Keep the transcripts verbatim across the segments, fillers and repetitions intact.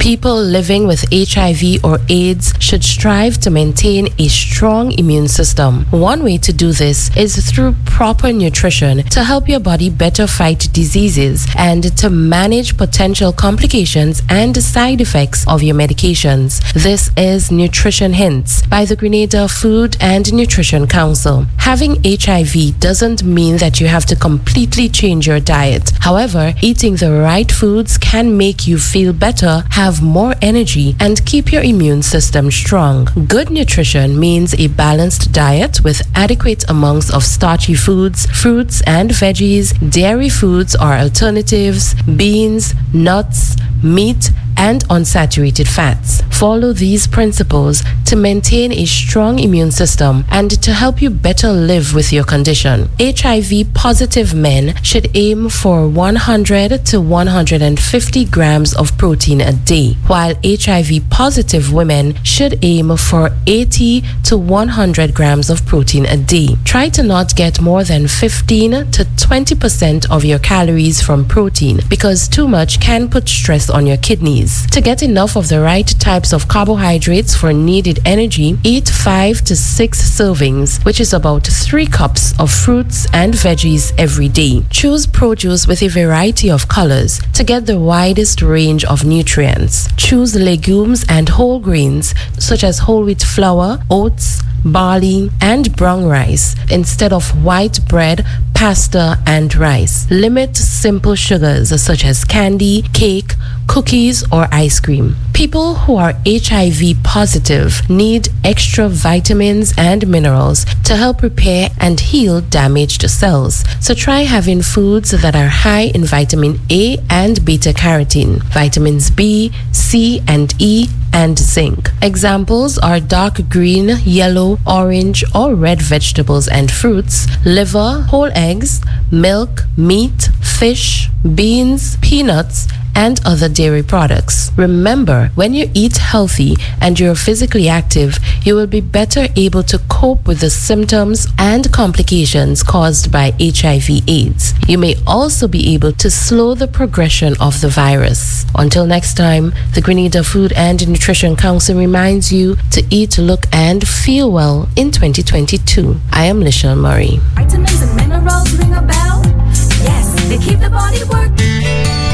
People living with H I V or AIDS should strive to maintain a strong immune system. One way to do this is through proper nutrition to help your body better fight diseases and to manage potential complications and side effects of your medications. This is Nutrition Hints by the Grenada Food and Nutrition Council. Having H I V doesn't mean that you have to completely change your diet. However, eating the right foods can make you feel better, have more energy, and keep your immune system strong. Good nutrition means a balanced diet with adequate amounts of starchy foods, fruits and veggies, dairy foods or alternatives, beans, nuts, meat, and unsaturated fats. Follow these principles to maintain a strong immune system and to help you better live with your condition. H I V positive men should aim for one hundred to one hundred fifty grams of protein a day, while H I V positive women should aim for eighty to one hundred grams of protein a day. Try to not get more than fifteen to twenty percent of your calories from protein because too much can put stress on your kidneys. To get enough of the right types of carbohydrates for needed energy, eat five to six servings, which is about three cups of fruits and veggies every day. Choose produce with a variety of colors to get the widest range of nutrients. Choose legumes and whole grains such as whole wheat flour, oats, barley, and brown rice instead of white bread, pasta, and rice. Limit simple sugars such as candy, cake, cookies, or ice cream. People who are H I V positive need extra vitamins and minerals to help repair and heal damaged cells. So try having foods that are high in vitamin A and beta carotene, vitamins B, C, and E, and zinc. Examples are dark green, yellow, orange, or red vegetables and fruits, liver, whole eggs, milk, meat, fish, beans, peanuts, and other dairy products. Remember, when you eat healthy and you're physically active, you will be better able to cope with the symptoms and complications caused by H I V AIDS. You may also be able to slow the progression of the virus. Until next time, the Grenada Food and Nutrition Council reminds you to eat, look, and feel well in twenty twenty-two. I am Lishelle Murray. Vitamins and minerals ring a bell? Yes, they keep the body working.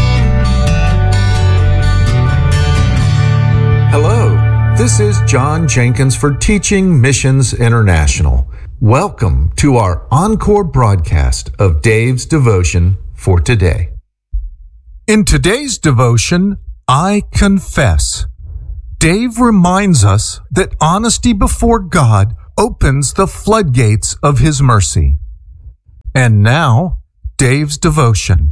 Hello, this is John Jenkins for Teaching Missions International. Welcome to our encore broadcast of Dave's Devotion for today. In today's devotion, I confess. Dave reminds us that honesty before God opens the floodgates of His mercy. And now, Dave's devotion.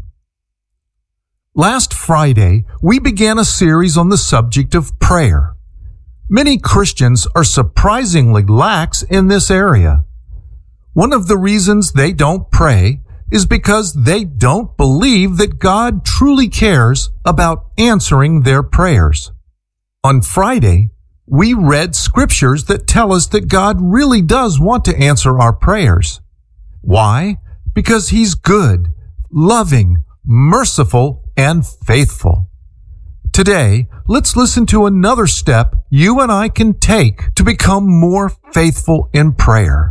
Last Friday, we began a series on the subject of prayer. Many Christians are surprisingly lax in this area. One of the reasons they don't pray is because they don't believe that God truly cares about answering their prayers. On Friday, we read scriptures that tell us that God really does want to answer our prayers. Why? Because He's good, loving, merciful, and faithful. Today, let's listen to another step you and I can take to become more faithful in prayer.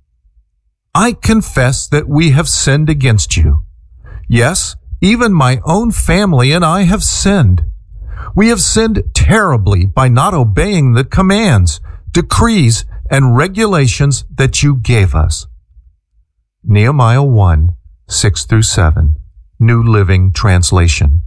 I confess that we have sinned against you. Yes, even my own family and I have sinned. We have sinned terribly by not obeying the commands, decrees, and regulations that you gave us. Nehemiah one, six through seven. New Living Translation.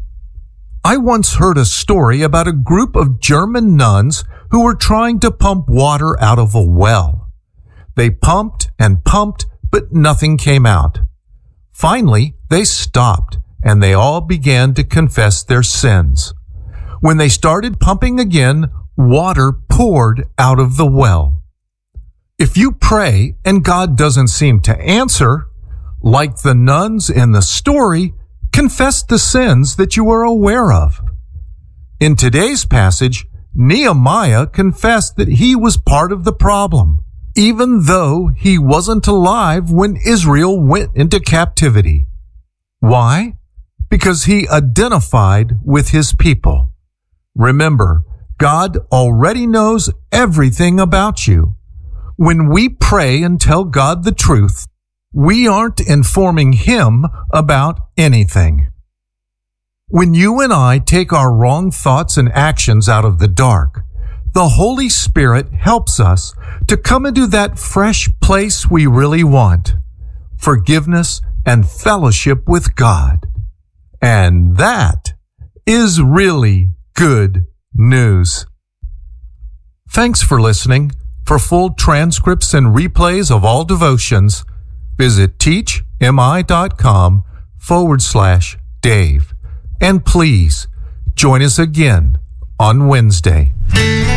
I once heard a story about a group of German nuns who were trying to pump water out of a well. They pumped and pumped, but nothing came out. Finally, they stopped, and they all began to confess their sins. When they started pumping again, water poured out of the well. If you pray and God doesn't seem to answer, like the nuns in the story, confess the sins that you are aware of. In today's passage, Nehemiah confessed that he was part of the problem, even though he wasn't alive when Israel went into captivity. Why? Because he identified with his people. Remember, God already knows everything about you. When we pray and tell God the truth, we aren't informing Him about anything. When you and I take our wrong thoughts and actions out of the dark, the Holy Spirit helps us to come into that fresh place we really want, forgiveness and fellowship with God. And that is really good news. Thanks for listening. For full transcripts and replays of all devotions, visit teachmi.com forward slash Dave. And please join us again on Wednesday.